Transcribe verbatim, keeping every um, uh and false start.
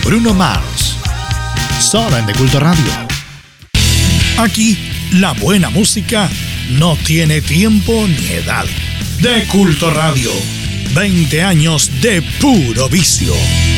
Bruno Mars. Solo en De Culto Radio. Aquí, la buena música no tiene tiempo ni edad. De Culto Radio. veinte años de puro vicio.